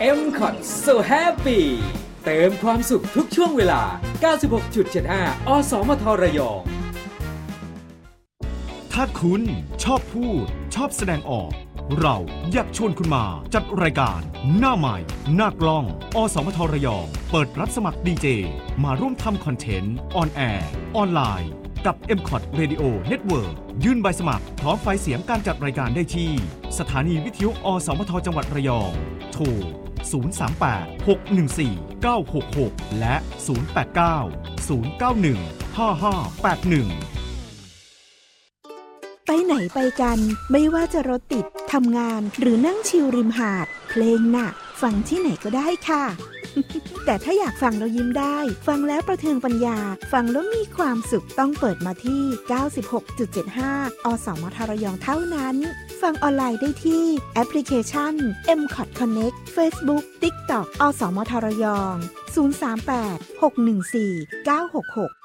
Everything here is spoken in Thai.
MCOT So Happy เติมความสุขทุกช่วงเวลา 96.75 อสมทระยองถ้าคุณชอบพูดชอบแสดงออกเราอยากชวนคุณมาจัดรายการหน้าใหม่หน้ากล้องอสมทระยองเปิดรับสมัครดีเจมาร่วมทำคอนเทนต์ออนแอร์ออนไลน์กับ MCOT Radio Network ยื่นใบสมัครพร้อมไฟล์เสียงการจัดรายการได้ที่สถานีวิทยุอสมทจังหวัดระยองโทร038-614-966 และ 089-091-5581 ไปไหนไปกันไม่ว่าจะรถติดทำงานหรือนั่งชิลริมหาดเพลงน่ะฟังที่ไหนก็ได้ค่ะ แต่ถ้าอยากฟังแล้วยิ้มได้ฟังแล้วประเทืองปัญญาฟังแล้วมีความสุขต้องเปิดมาที่ 96.75 อสมทระยองเท่านั้นฟังออนไลน์ได้ที่แอปพลิเคชัน MCOT Connect Facebook TikTok อสมทระยอง 038 614 966